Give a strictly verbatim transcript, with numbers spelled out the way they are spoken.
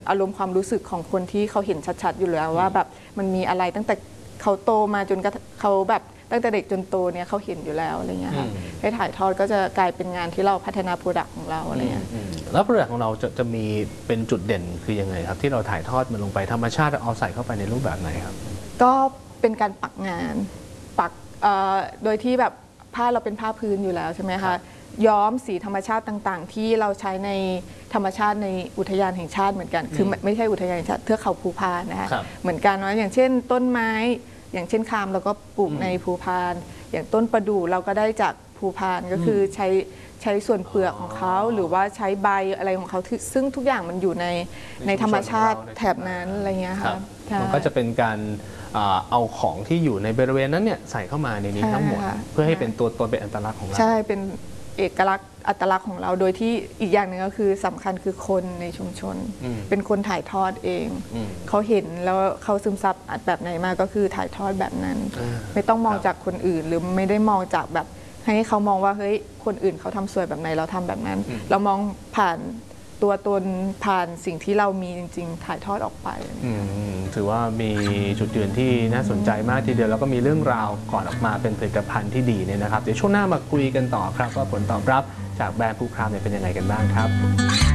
อารมณ์ความรู้สึกของคนที่เขาเห็นชัดๆอยู่แล้วว่าแบบมันมีอะไรตั้งแต่เขาโตมาจนเขาแบบตั้งแต่เด็กจนโตเนี่ยเขาเห็นอยู่แล้วอะไรเงี้ยค่ะให้ถ่ายทอดก็จะกลายเป็นงานที่เราพัฒนาโปรดักต์ของเราอะไรเงี้ยแล้วโปรดักต์ของเราจะจะมีเป็นจุดเด่นคือยังไงครับที่เราถ่ายทอดมันลงไปธรรมชาติเอาใส่เข้าไปในรูปแบบไหนครับก็เป็นการปักงานปักโดยที่แบบผ้าเราเป็นผ้าพื้นอยู่แล้วใช่ไหมคะย้อมสีธรรมชาติต่างๆที่เราใช้ในธรรมชาติในอุทยานแห่งชาติเหมือนกันคือไม่ใช่อุทยานแห่งชาติเทือกเขาภูพานนะคะเหมือนกันว่าอย่างเช่นต้นไม้อย่างเช่นคามเราก็ปลูกในภูพานอย่างต้นประดู่เราก็ได้จากภูพานก็คือใช้ใช้ส่วนเปลือกของเขาหรือว่าใช้ใบอะไรของเขาซึ่งทุกอย่างมันอยู่ในในธรรมชาติแถบนั้นอะไรเงี้ยค่ะมันก็จะเป็นการเอาของที่อยู่ในบริเวณนั้นเนี่ยใส่เข้ามาในนี้ทั้งหมดเพื่อให้เป็นตัวตนเป็นอัตลักษณ์ของเราใช่เป็นเอกลักษณ์อัตลักษณ์ของเราโดยที่อีกอย่างหนึ่งก็คือสำคัญคือคนในชุมชนเป็นคนถ่ายทอดเองเขาเห็นแล้วเขาซึมซับแบบไหนมาก็คือถ่ายทอดแบบนั้นไม่ต้องมองจากคนอื่นหรือไม่ได้มองจากแบบให้เขามองว่าเฮ้ยคนอื่นเขาทำสวยแบบไหนเราทำแบบนั้นเรามองผ่านตัวตนผ่านสิ่งที่เรามีจริงๆถ่ายทอดออกไปถือว่ามีจุดยืนที่น่าสนใจมากทีเดียวแล้วก็มีเรื่องราวก่อนออกมาเป็นผลิตภัณฑ์ที่ดีเนี่ยนะครับเดี๋ยวช่วงหน้ามาคุยกันต่อครับว่าผลตอบรับจากแบรนด์ภูครามเนี่ยเป็นยังไงกันบ้างครับ